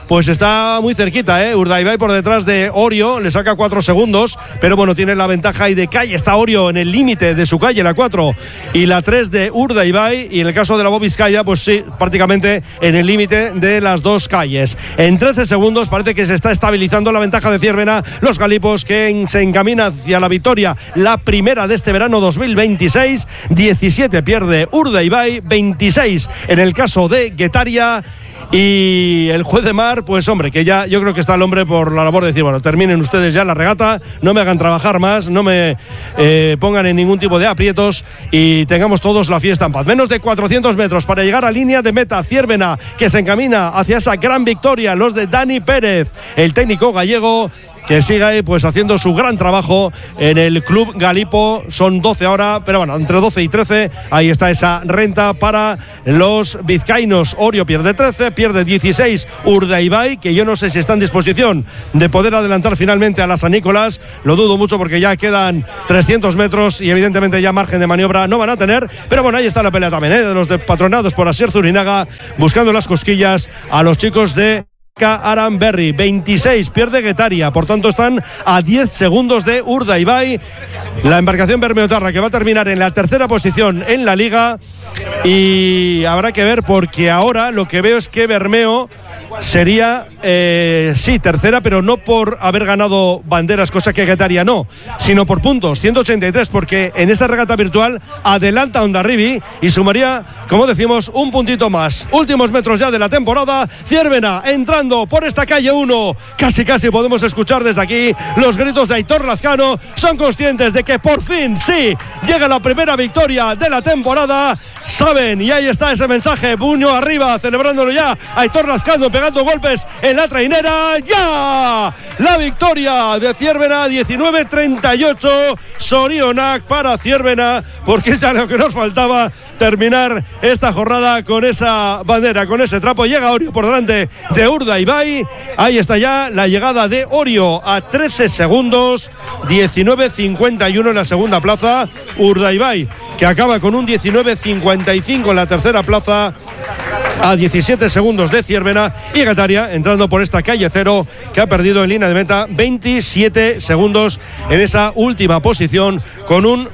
pues está muy cerquita, Urdaibai por detrás de Orio, le saca 4 segundos, pero bueno, tiene la ventaja ahí de calle. Está Orio en el límite de su calle, la 4 y la 3 de Urdaibai, y en el caso de la Bobiscaya, pues sí, prácticamente en el límite de las dos calles. En 13 segundos parece que se está estabilizando la ventaja de Ciervena, los galipos que se encamina hacia la victoria, la primera de este verano 2026. 17 pierde Urdaibai, 26 en el caso de Guetaria. Y el juez de mar, pues hombre, que ya yo creo que está el hombre por la labor de decir, bueno, terminen ustedes ya la regata, no me hagan trabajar más, no me pongan en ningún tipo de aprietos y tengamos todos la fiesta en paz. Menos de 400 metros para llegar a línea de meta. Ciervena, que se encamina hacia esa gran victoria, los de Dani Pérez, el técnico gallego, que sigue pues haciendo su gran trabajo en el Club Galipo. Son 12 ahora, pero bueno, entre 12 y 13 ahí está esa renta para los vizcaínos. Orio pierde 13, pierde 16 Urdaibai, que yo no sé si está en disposición de poder adelantar finalmente a la San Nicolás. Lo dudo mucho porque ya quedan 300 metros y evidentemente ya margen de maniobra no van a tener, pero bueno, ahí está la pelea también, de los patronados por Asier Zurinaga, buscando las cosquillas a los chicos de Aranberri. 26 pierde Guetaria, por tanto están a 10 segundos de Urdaibai. La embarcación Bermeotarra, que va a terminar en la tercera posición en la liga, y habrá que ver porque ahora lo que veo es que Bermeo sería sí, tercera, pero no por haber ganado banderas, cosa que Guetaria no, sino por puntos, 183, porque en esa regata virtual adelanta Hondarribi y sumaría, como decimos, un puntito más. Últimos metros ya de la temporada. Ciervena entrando por esta calle 1, casi podemos escuchar desde aquí los gritos de Aitor Lazcano. Son conscientes de que por fin sí llega la primera victoria de la temporada, saben, y ahí está ese mensaje, puño arriba, celebrándolo ya Aitor Lazcano, pegando golpes en la trainera. ¡Ya! La victoria de Ciervena, 19-38, Sorionak para Ciervena, porque es ya lo que nos faltaba, terminar esta jornada con esa bandera, con ese trapo. Llega Orio por delante de Urdaibai. Ahí está ya la llegada de Orio a 13 segundos, 19-51 en la segunda plaza. Urdaibai, que acaba con un 19-55 en la tercera plaza, a 17 segundos de Ciervena, y Guetaria entrando por esta calle 0, que ha perdido en línea de meta 27 segundos en esa última posición con un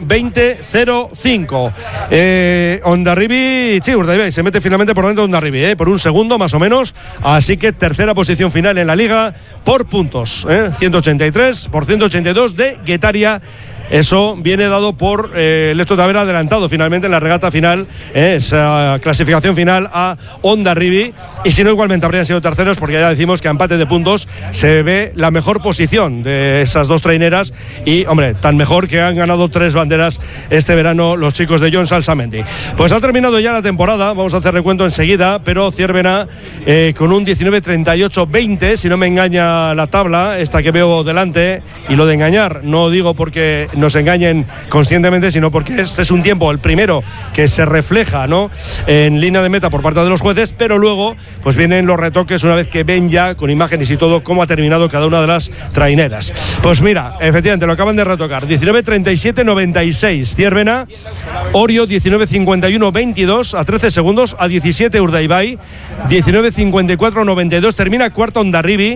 20-05. Hondarribi, sí, Urdaibai se mete finalmente por dentro de Hondarribi, por un segundo más o menos, así que tercera posición final en la liga por puntos, 183 por 182 de Guetaria. Eso viene dado por el hecho de haber adelantado finalmente en la regata final, esa clasificación final a Hondarribi, y si no igualmente habrían sido terceros, porque ya decimos que a empate de puntos se ve la mejor posición de esas dos traineras, y hombre, tan mejor que han ganado 3 banderas este verano los chicos de John Salsamendi. Pues ha terminado ya la temporada, vamos a hacer recuento enseguida, pero Ciervena con un 19-38-20, si no me engaña la tabla, esta que veo delante, y lo de engañar no digo porque nos engañen conscientemente, sino porque este es un tiempo, el primero, que se refleja, ¿no?, en línea de meta por parte de los jueces, pero luego pues vienen los retoques una vez que ven ya con imágenes y todo cómo ha terminado cada una de las traineras. Pues mira, efectivamente lo acaban de retocar. 19-37-96 Ciervena, Orio 19-51-22 a 13 segundos, a 17 Urdaibai, 19-54-92 termina cuarto Hondarribi,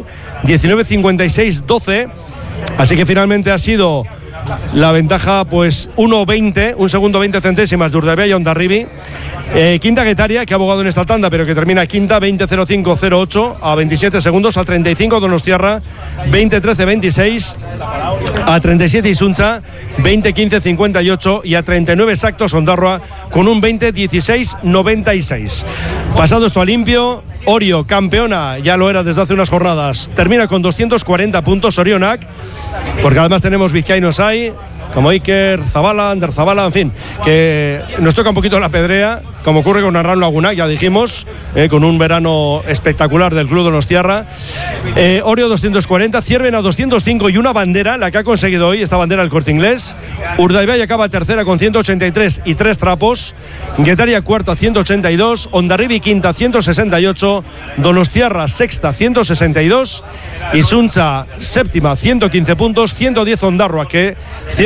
19-56-12, así que finalmente ha sido la ventaja pues 1.20, un segundo 20 centésimas de Urdaibai y Hondarribi. Quinta Guetaria, que ha abogado en esta tanda, pero que termina quinta, 20.05.08 a 27 segundos, a 35 Donostiarra, 20.13.26 a 37 Isuncha, 20.15.58 y a 39 exactos Ondarroa con un 20.16.96. Pasado esto a limpio, Orio, campeona, ya lo era desde hace unas jornadas, termina con 240 puntos Sorionak, porque además tenemos vizcaínos ahí, como Iker Zabala, Ander Zabala, en fin, que nos toca un poquito la pedrea, como ocurre con Arran Lagunac, ya dijimos, con un verano espectacular del Club Donostiarra. Orio 240, Ciervena 205 y una bandera, la que ha conseguido hoy, esta bandera del Corte Inglés. Urdaibai acaba tercera con 183 y 3 trapos. Guetaria cuarta 182, Hondarribi quinta 168, Donostiarra sexta 162, Isuncha séptima 115 puntos, 110 Ondarroa, que cierra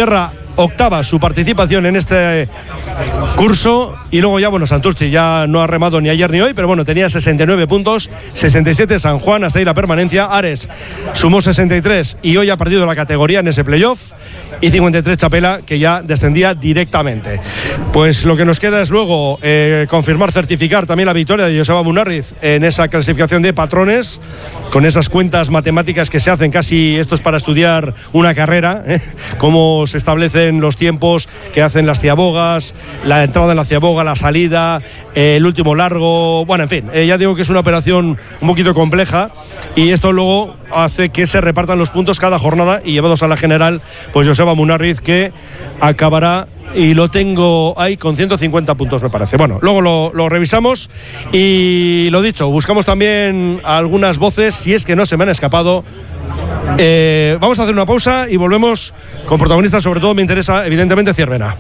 octava su participación en este curso. Y luego ya, bueno, Santurce ya no ha remado ni ayer ni hoy, pero bueno, tenía 69 puntos, 67 San Juan, hasta ahí la permanencia. Ares sumó 63 y hoy ha perdido la categoría en ese playoff, y 53 Chapela, que ya descendía directamente. Pues lo que nos queda es luego confirmar, certificar también la victoria de Joseba Munarriz en esa clasificación de patrones, con esas cuentas matemáticas que se hacen casi, esto es para estudiar una carrera, cómo se establecen los tiempos que hacen las ciabogas, la entrada en la ciaboga, la salida, el último largo, bueno, en fin, ya digo que es una operación un poquito compleja, y esto luego hace que se repartan los puntos cada jornada, y llevados a la general, pues Joseba Munarriz, que acabará, y lo tengo ahí con 150 puntos, me parece. Bueno, luego lo revisamos, y lo dicho, buscamos también algunas voces, si es que no se me han escapado. Vamos a hacer una pausa y volvemos con protagonistas. Sobre todo me interesa, evidentemente, Ciervena.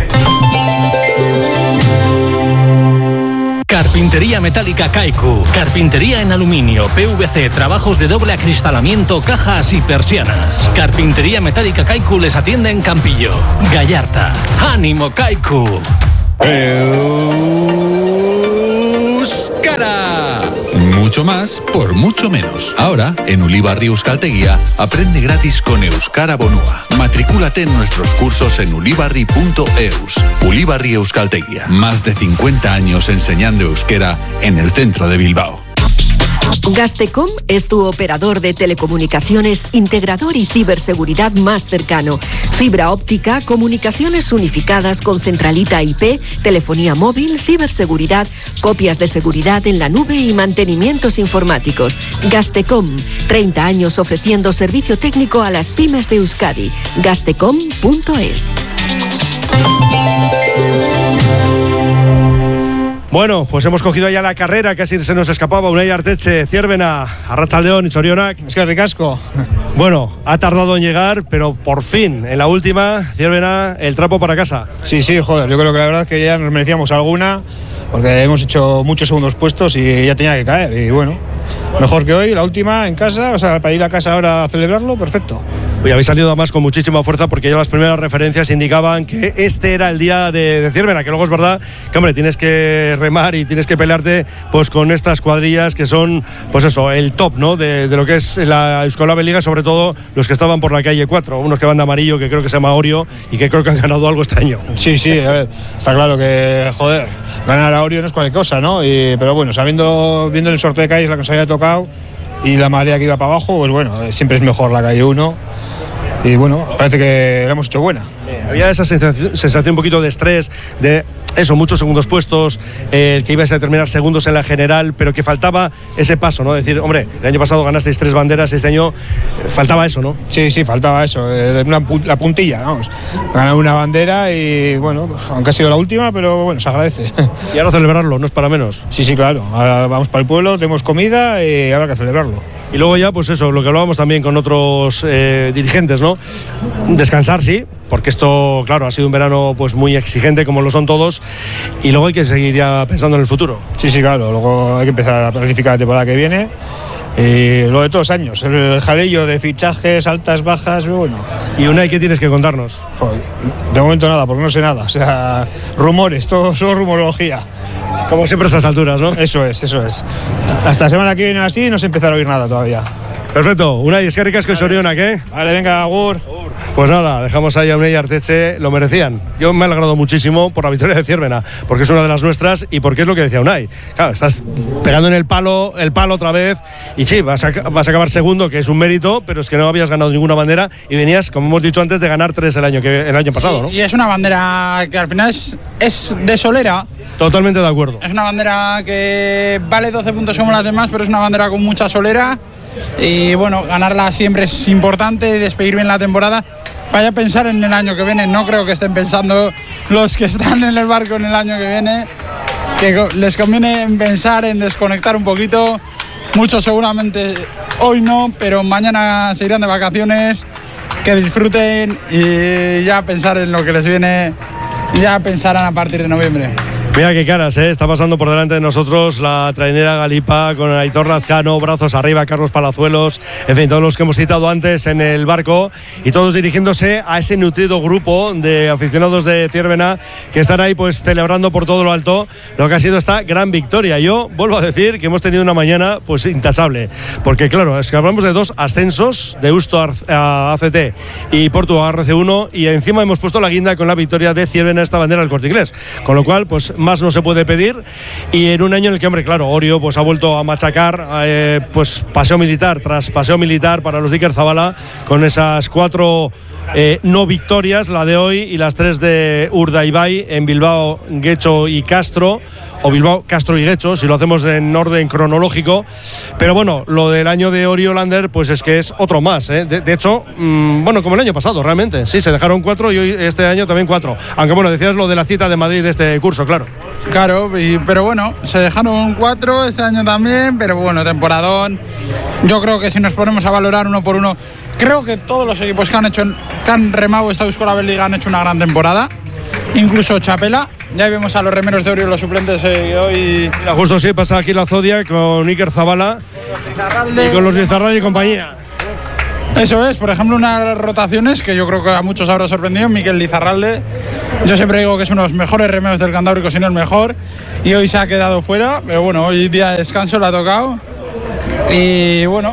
Carpintería metálica Kaiku. Carpintería en aluminio, PVC, trabajos de doble acristalamiento, cajas y persianas. Carpintería metálica Kaiku les atiende en Campillo, Gallarta. ¡Ánimo, Kaiku! Euskara. Mucho más por mucho menos. Ahora, en Ulibarri Euskaltegia, aprende gratis con Euskara Bonua. Matricúlate en nuestros cursos en ulibarri.eus. Ulibarri Euskaltegia. Más de 50 años enseñando euskera en el centro de Bilbao. Gastecom es tu operador de telecomunicaciones, integrador y ciberseguridad más cercano. Fibra óptica, comunicaciones unificadas con centralita IP, telefonía móvil, ciberseguridad, copias de seguridad en la nube y mantenimientos informáticos. Gastecom, 30 años ofreciendo servicio técnico a las pymes de Euskadi. Gastecom.es. Bueno, pues hemos cogido ya la carrera, casi se nos escapaba. Unai Arteche, Ciervena, Arratsaldeon y Zorionak. Es que ricasco. Bueno, ha tardado en llegar, pero por fin, en la última, Ciervena, el trapo para casa. Sí, joder, yo creo que la verdad es que ya nos merecíamos alguna, porque hemos hecho muchos segundos puestos y ya tenía que caer. Y bueno, mejor que hoy, la última en casa, o sea, para ir a casa ahora a celebrarlo, perfecto. Hoy habéis salido además con muchísima fuerza, porque ya las primeras referencias indicaban que este era el día de Ciervena, que luego es verdad que, hombre, tienes que remar y tienes que pelearte pues con estas cuadrillas que son, pues eso, el top, ¿no? De lo que es la Euskalabel Liga, sobre todo los que estaban por la calle 4, unos que van de amarillo, que creo que se llama Orio, y que creo que han ganado algo este año. Sí, a ver, está claro que, joder, ganar a Orio no es cualquier cosa, ¿no? Pero bueno, viendo el sorteo de calles la que nos había tocado y la marea que iba para abajo, pues bueno, siempre es mejor la calle 1. Y bueno, parece que la hemos hecho buena. Había esa sensación un poquito de estrés, de eso, muchos segundos puestos, que ibais a terminar segundos en la general, pero que faltaba ese paso, ¿no? Decir, hombre, el año pasado ganasteis 3 banderas, este año faltaba eso, ¿no? Sí, faltaba eso, la puntilla, vamos. Ganar una bandera y, bueno, aunque ha sido la última, pero bueno, se agradece. Y ahora celebrarlo, no es para menos. Sí, claro. Ahora vamos para el pueblo, tenemos comida y habrá que celebrarlo. Y luego ya, pues eso, lo que hablábamos también con otros dirigentes, ¿no? Descansar, sí, porque esto, claro, ha sido un verano pues muy exigente, como lo son todos, y luego hay que seguir ya pensando en el futuro. Sí, claro, luego hay que empezar a planificar la temporada que viene. Y lo de todos los años, el jalillo de fichajes, altas, bajas, bueno. ¿Y Unai, qué tienes que contarnos? Joder, de momento nada, porque no sé nada, o sea, rumores, todo rumorología. Como siempre a esas alturas, ¿no? Eso es. Hasta la semana que viene así no se empezará a oír nada todavía. Perfecto, Unai, es que ricasco y Zorionak, ¿eh? Vale, venga, agur. Pues nada, dejamos ahí a Unai y Arteche, lo merecían. Yo me he alegrado muchísimo por la victoria de Ciervena, porque es una de las nuestras y porque es lo que decía Unai. Claro, estás pegando en el palo otra vez, y sí, vas a acabar segundo, que es un mérito, pero es que no habías ganado ninguna bandera y venías, como hemos dicho antes, de ganar 3 el año pasado, ¿no? Y es una bandera que al final es de solera. Totalmente de acuerdo. Es una bandera que vale 12 puntos como las demás, pero es una bandera con mucha solera. Y bueno, ganarla siempre es importante, despedir bien la temporada. Vaya a pensar en el año que viene. No creo que estén pensando los que están en el barco en el año que viene, que les conviene pensar en desconectar un poquito. Muchos seguramente hoy no, pero mañana se irán de vacaciones, que disfruten y ya pensar en lo que les viene, ya pensarán a partir de noviembre. Mira qué caras, ¿eh? Está pasando por delante de nosotros la trainera Galipa con Aitor Lazcano, brazos arriba, Carlos Palazuelos, en fin, todos los que hemos citado antes en el barco y todos dirigiéndose a ese nutrido grupo de aficionados de Ciervena que están ahí pues celebrando por todo lo alto lo que ha sido esta gran victoria. Yo vuelvo a decir que hemos tenido una mañana pues intachable, porque claro, es que hablamos de 2 ascensos, de Usto a ACT y Portu a RC1, y encima hemos puesto la guinda con la victoria de Ciervena, esta bandera del Corte Inglés, con lo cual pues más no se puede pedir, y en un año en el que, hombre, claro, Orio pues ha vuelto a machacar pues paseo militar tras paseo militar para los de Iker Zabala, con esas 4 no victorias, la de hoy y las 3 de Urdaibai en Bilbao, Getxo y Castro, o Bilbao, Castro y Getxo, si lo hacemos en orden cronológico. Pero bueno, lo del año de Orio Lander pues es que es otro más, ¿eh? De hecho, bueno, como el año pasado realmente, sí, se dejaron 4 y hoy este año también 4, aunque bueno, decías lo de la cita de Madrid de este curso, claro. Claro, pero bueno, se dejaron 4 este año también, pero bueno, temporadón. Yo creo que si nos ponemos a valorar uno por uno, creo que todos los equipos que han remado esta Euskal Liga han hecho una gran temporada, incluso Chapela. Ya vemos a los remeros de Orio, los suplentes hoy. Mira, justo sí, pasa aquí la Zodia con Iker Zabala y con los Lizarralde y compañía. Eso es, por ejemplo, unas rotaciones que yo creo que a muchos habrá sorprendido. Mikel Lizarralde, yo siempre digo que es uno de los mejores remeros del Cantábrico, si no el mejor, y hoy se ha quedado fuera, pero bueno, hoy día de descanso le ha tocado. Y bueno,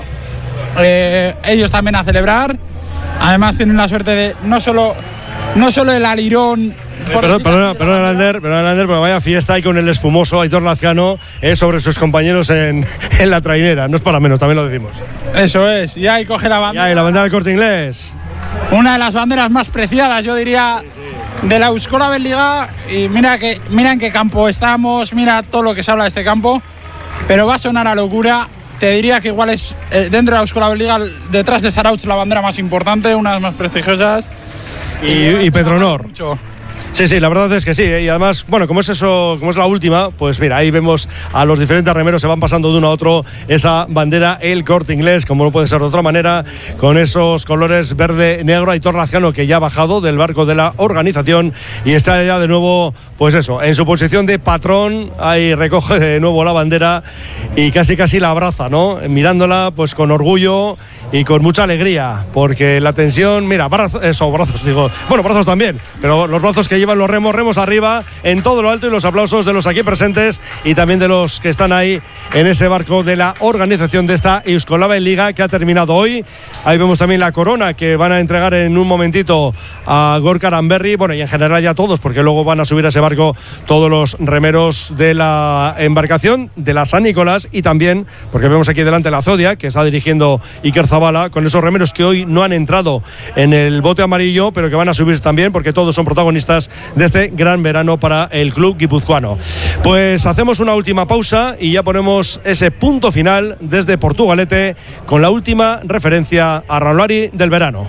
ellos también a celebrar. Además tienen la suerte de no solo el alirón. Perdona, Lander, pero vaya fiesta ahí con el espumoso Aitor Lazcano sobre sus compañeros en la trainera. No es para menos, también lo decimos. Eso es, y ahí coge la bandera. Y ahí la bandera del Corte Inglés. Una de las banderas más preciadas, yo diría, de la Euskal Liga. Y mira en qué campo estamos, mira todo lo que se habla de este campo. Pero va a sonar a locura. Te diría que igual es dentro de la Euskal Liga, detrás de Zarautz, la bandera más importante, una de las más prestigiosas. Y Petronor. Sí, la verdad es que sí, y además, bueno, como es la última, pues mira, ahí vemos a los diferentes remeros, se van pasando de uno a otro esa bandera, el Corte Inglés, como no puede ser de otra manera, con esos colores verde-negro. Aitor Lazcano, que ya ha bajado del barco de la organización y está ya de nuevo, pues eso, en su posición de patrón, ahí recoge de nuevo la bandera y casi la abraza, ¿no? Mirándola pues con orgullo y con mucha alegría, porque la tensión, mira, brazos también, pero los brazos que llevan los remos arriba en todo lo alto, y los aplausos de los aquí presentes y también de los que están ahí en ese barco de la organización de esta Euskal Liga que ha terminado hoy. Ahí vemos también la corona que van a entregar en un momentito a Gorka Aranberri, bueno, y en general ya todos, porque luego van a subir a ese barco todos los remeros de la embarcación de la San Nicolás, y también, porque vemos aquí delante la Zodia que está dirigiendo Iker Zabala, con esos remeros que hoy no han entrado en el bote amarillo, pero que van a subir también, porque todos son protagonistas de este gran verano para el club guipuzcoano. Pues hacemos una última pausa y ya ponemos ese punto final desde Portugalete con la última referencia a Raulari del verano.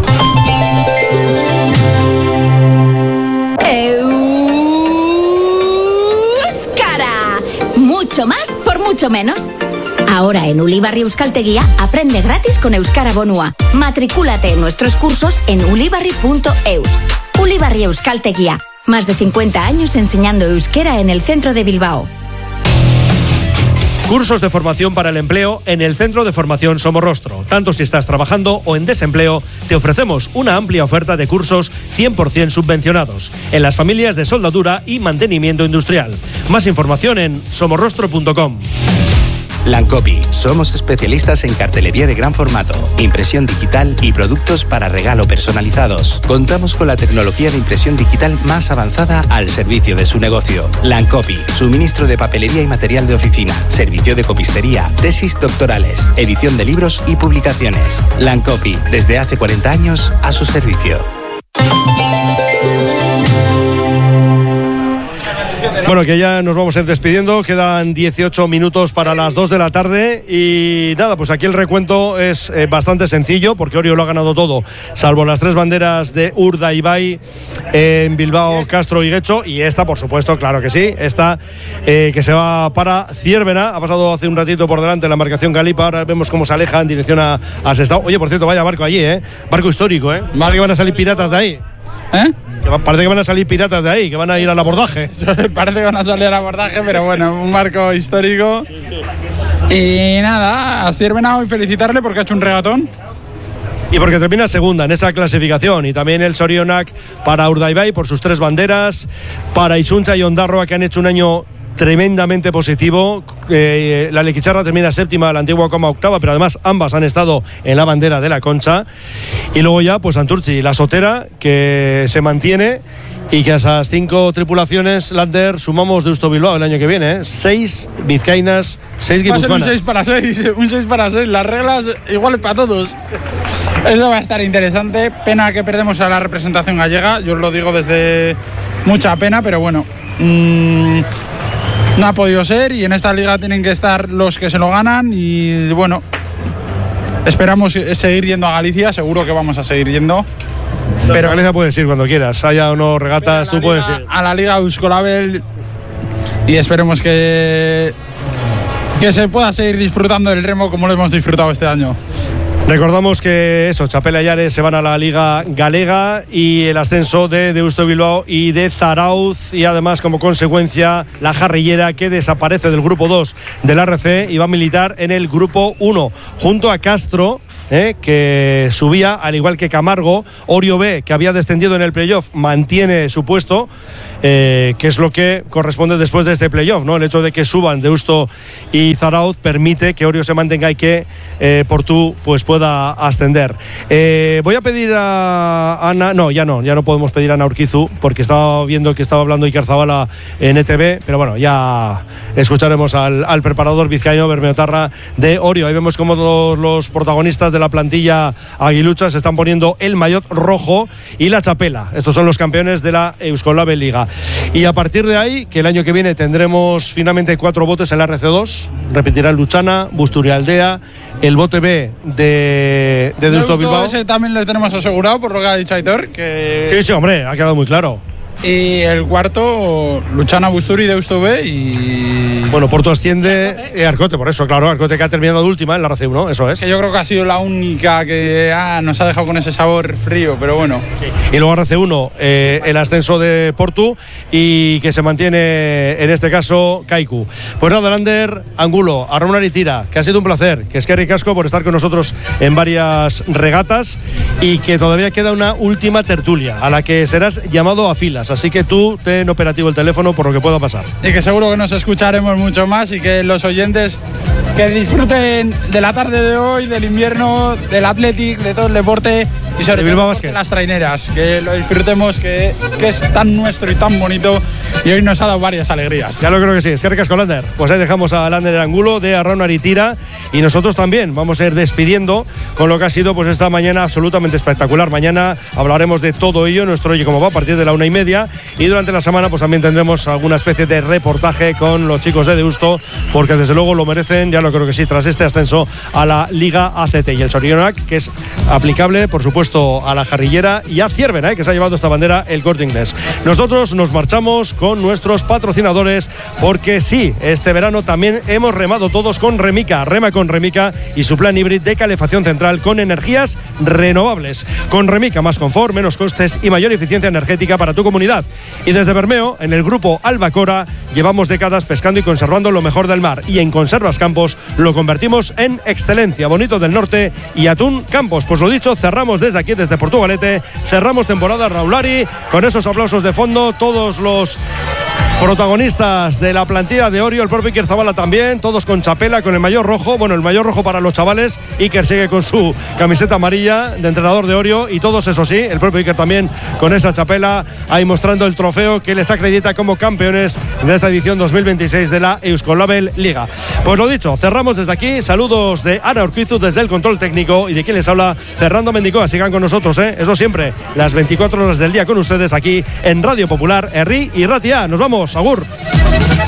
Euskara, mucho más por mucho menos. Ahora en Ulibarri Euskaltegia aprende gratis con Euskara Bonua. Matricúlate en nuestros cursos en ulibarri.eus. Ulibarri Euskaltegia, más de 50 años enseñando euskera en el centro de Bilbao. Cursos de formación para el empleo en el Centro de Formación Somorrostro. Tanto si estás trabajando o en desempleo, te ofrecemos una amplia oferta de cursos 100% subvencionados en las familias de soldadura y mantenimiento industrial. Más información en somorrostro.com. Lancopi. Somos especialistas en cartelería de gran formato, impresión digital y productos para regalo personalizados. Contamos con la tecnología de impresión digital más avanzada al servicio de su negocio. Lancopi. Suministro de papelería y material de oficina, servicio de copistería, tesis doctorales, edición de libros y publicaciones. Lancopi. Desde hace 40 años a su servicio. Bueno, que ya nos vamos a ir despidiendo, quedan 18 minutos para las 2 de la tarde y nada, pues aquí el recuento es bastante sencillo, porque Orio lo ha ganado todo, salvo las 3 banderas de Urdaibai en Bilbao, Castro y Getxo, y esta, por supuesto, claro que sí, esta que se va para Ciervena. Ha pasado hace un ratito por delante la embarcación Galipa, ahora vemos cómo se aleja en dirección a Sestao. Oye, por cierto, vaya barco allí, barco histórico, ¿Vale que van a salir piratas de ahí? Parece que van a salir piratas de ahí, que van a ir al abordaje. Parece que van a salir al abordaje, pero bueno, un marco histórico. Y nada, a Siervenao y felicitarle porque ha hecho un regatón. Y porque termina segunda en esa clasificación. Y también el Sorionak para Urdaibai por sus 3 banderas, para Isuntza y Ondarroa, que han hecho un año tremendamente positivo. La Lequicharra termina séptima, la Antigua como octava, pero además ambas han estado en la bandera de la Concha. Y luego ya pues Santurtzi, la Sotera, que se mantiene, y que a esas 5 tripulaciones, Lander, sumamos Deusto Bilbao el año que viene, 6 vizcaínas, 6 guipuzcoanas. Va a ser un 6 para 6, las reglas iguales para todos. Eso va a estar interesante. Pena que perdemos a la representación gallega, yo os lo digo desde mucha pena, pero bueno, no ha podido ser, y en esta liga tienen que estar los que se lo ganan. Y bueno, esperamos seguir yendo a Galicia, seguro que vamos a seguir yendo. Pero a Galicia puedes ir cuando quieras, haya o no regatas, tú puedes ir. A la liga Euskolabel, y esperemos que se pueda seguir disfrutando del remo como lo hemos disfrutado este año. Recordamos que Chapela y Ares se van a la Liga Galega, y el ascenso de Deusto Bilbao y de Zarauz, y además como consecuencia la Jarrillera, que desaparece del grupo 2 del RC y va a militar en el grupo 1 junto a Castro, que subía, al igual que Camargo. Orio B, que había descendido en el playoff, mantiene su puesto, que es lo que corresponde después de este playoff, ¿no? El hecho de que suban Deusto y Zarauz permite que Orio se mantenga y que Portú pues pueda ascender. Voy a pedir a Ana, ya no podemos pedir a Ana Urquizu, porque estaba viendo que estaba hablando Iker Zabala en ETV, pero bueno, ya escucharemos al preparador vizcaíno Bermeotarra de Orio. Ahí vemos cómo los protagonistas de la plantilla aguilucha se están poniendo el maillot rojo y la chapela. Estos son los campeones de la Euskolabel Liga. Y a partir de ahí, que el año que viene tendremos finalmente 4 botes en la RC2, repetirán Luchana, Busturialdea, el bote B de Deusto Bilbao. Ese también lo tenemos asegurado, por lo que ha dicho Aitor. Sí, hombre, ha quedado muy claro. Y el cuarto, Luchana, Busturi, Deusto B y... Bueno, Porto asciende, Arcote, por eso, claro, Arcote, que ha terminado de última en la RC1, eso es. Que yo creo que ha sido la única que nos ha dejado con ese sabor frío, pero bueno. Sí. Y luego RC1, el ascenso de Portu, y que se mantiene en este caso Kaiku. Pues nada, Lander, Angulo, Arraun Aritira, que ha sido un placer, que es que ricasco por estar con nosotros en varias regatas, y que todavía queda una última tertulia a la que serás llamado a filas. Así que tú ten operativo el teléfono por lo que pueda pasar. Y que seguro que nos escucharemos mucho más, y que los oyentes que disfruten de la tarde de hoy, del invierno, del Athletic, de todo el deporte, y sobre todo de las traineras, que lo disfrutemos, que es tan nuestro y tan bonito, y hoy nos ha dado varias alegrías. Ya lo creo que sí, es que ricasco, Lander. Pues ahí dejamos a Lander Angulo de Arraun Aritira, y nosotros también vamos a ir despidiendo con lo que ha sido pues esta mañana absolutamente espectacular. Mañana hablaremos de todo ello, nuestro Oye Cómo Va, a partir de la 1:30, y durante la semana pues también tendremos alguna especie de reportaje con los chicos de Deusto, porque desde luego lo merecen, ya lo creo que sí, tras este ascenso a la Liga ACT. Y el Sorionak, que es aplicable, por supuesto, a la Jarrillera y a Ciervena, que se ha llevado esta bandera el Corte Inglés. Nosotros nos marchamos con nuestros patrocinadores, porque sí, este verano también hemos remado todos con Remica. Rema con Remica y su plan híbrido de calefacción central con energías renovables. Con Remica, más confort, menos costes y mayor eficiencia energética para tu comunidad. Y desde Bermeo, en el grupo Albacora, llevamos décadas pescando y conservando lo mejor del mar, y en Conservas Campos lo convertimos en excelencia. Bonito del Norte y Atún Campos. Pues lo dicho, cerramos desde aquí, desde Portugalete, cerramos temporada Raulari, con esos aplausos de fondo, todos los protagonistas de la plantilla de Orio, el propio Iker Zabala también, todos con chapela, con el maillot rojo, bueno, el maillot rojo para los chavales. Iker sigue con su camiseta amarilla de entrenador de Orio, y todos, eso sí, el propio Iker también con esa chapela, ahí mostrando el trofeo que les acredita como campeones de esta edición 2026 de la Euskolabel Liga. Pues lo dicho, cerramos desde aquí. Saludos de Ana Urquizu desde el control técnico, y de quien les habla, Fernando Mendicoa. Sigan con nosotros, eso siempre, las 24 horas del día con ustedes aquí en Radio Popular, Herri y Ratia. Nos vamos, agur.